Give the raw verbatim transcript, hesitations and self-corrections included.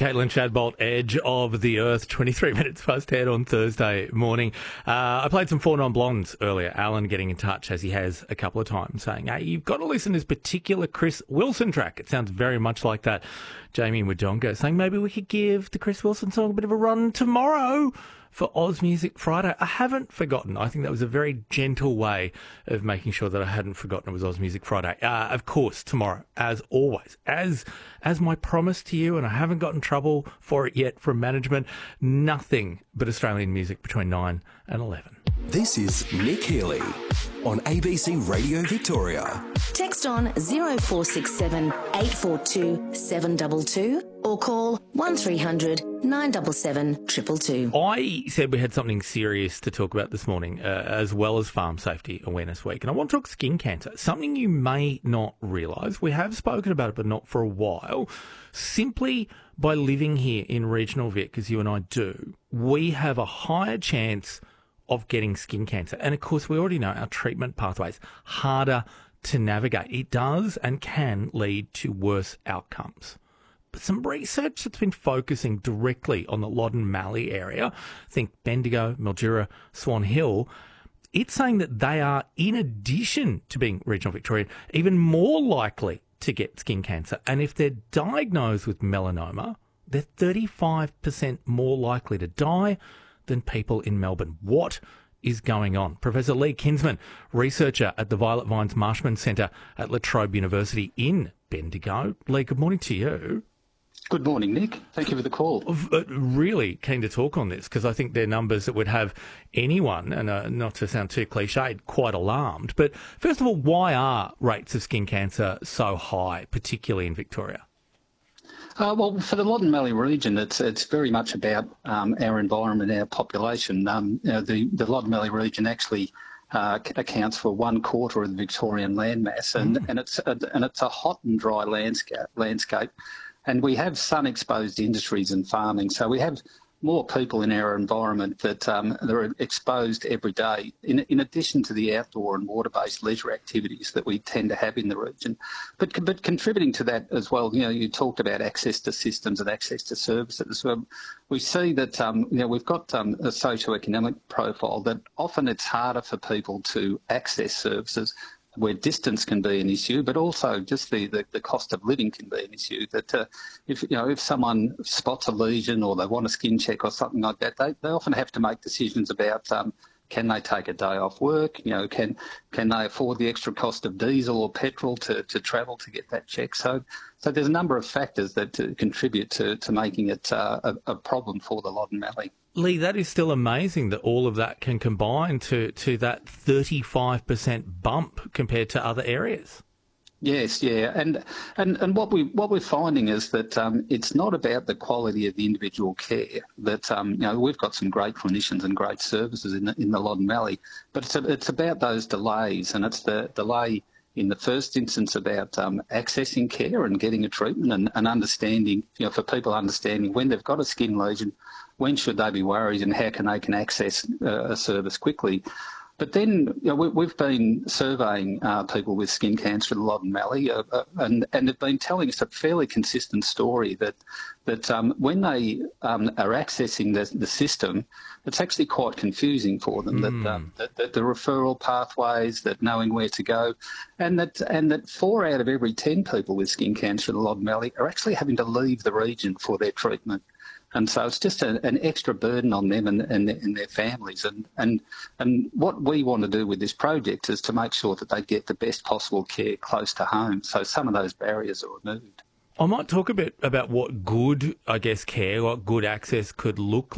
Caitlin Shadbolt, Edge of the Earth, twenty-three minutes past ten on Thursday morning. Uh, I played some Four Non Blondes earlier. Alan getting in touch, as he has a couple of times, saying, hey, you've got to listen to this particular Chris Wilson track. It sounds very much like that. Jamie Wodonga saying maybe we could give the Chris Wilson song a bit of a run tomorrow for Oz Music Friday. I haven't forgotten. I think that was a very gentle way of making sure that I hadn't forgotten it was Oz Music Friday. Uh, of course, tomorrow, as always, as as my promise to you, and I haven't got in trouble for it yet from management, nothing but Australian music between nine and eleven. This is Nick Healy on A B C Radio Victoria. Text on zero four six seven eight four two seven two two or call one three hundred nine seven seven two two two. I said we had something serious to talk about this morning, uh, as well as Farm Safety Awareness Week. And I want to talk skin cancer, something you may not realise. We have spoken about it, but not for a while. Simply by living here in regional Vic, as you and I do, we have a higher chance of getting skin cancer. And of course, we already know our treatment pathways harder to navigate. It does and can lead to worse outcomes. But some research that's been focusing directly on the Loddon Mallee area, think Bendigo, Mildura, Swan Hill, it's saying that they are, in addition to being regional Victorian, even more likely to get skin cancer. And if they're diagnosed with melanoma, they're thirty-five percent more likely to die than people in Melbourne. What is going on? Professor Lee Kinsman, researcher at the Violet Vines Marshman Centre at La Trobe University in Bendigo. Lee, good morning to you. Good morning, Nick. Thank you for the call. Uh, really keen to talk on this because I think they're numbers that would have anyone, and uh, not to sound too cliched, quite alarmed. But first of all, why are rates of skin cancer so high, particularly in Victoria? Uh, well, for the Loddon Mallee region, it's it's very much about um, our environment, our population. Um, you know, the, the Loddon Mallee region actually uh, accounts for one quarter of the Victorian landmass, and, mm. and it's a, and it's a hot and dry landscape landscape. And we have sun-exposed industries and farming, so we have more people in our environment that, um, that are exposed every day, in, in addition to the outdoor and water-based leisure activities that we tend to have in the region. But, but contributing to that as well, you know, you talked about access to systems and access to services. So we see that, um, you know, we've got um, a socio-economic profile that often it's harder for people to access services where distance can be an issue, but also just the, the, the cost of living can be an issue. That uh, if you know if someone spots a lesion or they want a skin check or something like that, they, they often have to make decisions about um, can they take a day off work? You know, can can they afford the extra cost of diesel or petrol to, to travel to get that check? So so there's a number of factors that uh, contribute to, to making it uh, a, a problem for the Loddon Mallee. Lee, that is still amazing that all of that can combine to, to that thirty-five percent bump compared to other areas. Yes, yeah, and and, and what we what we're finding is that um, it's not about the quality of the individual care. That um, you know we've got some great clinicians and great services in the, in the Loddon Mallee, but it's a, it's about those delays, and it's the delay in the first instance about um, accessing care and getting a treatment and, and understanding, you know, for people understanding when they've got a skin lesion, when should they be worried and how can they can access uh, a service quickly. But then, you know, we, we've been surveying uh, people with skin cancer in the Loddon Mallee, uh, uh, and and have been telling us a fairly consistent story that that um, when they um, are accessing the, the system, it's actually quite confusing for them. Mm. That, um, that, that the referral pathways, that knowing where to go, and that and that four out of every ten people with skin cancer in the Loddon Mallee are actually having to leave the region for their treatment. And so it's just a, an extra burden on them and, and, and their families. And, and and what we want to do with this project is to make sure that they get the best possible care close to home. So some of those barriers are removed. I might talk a bit about what good, I guess, care, what good access could look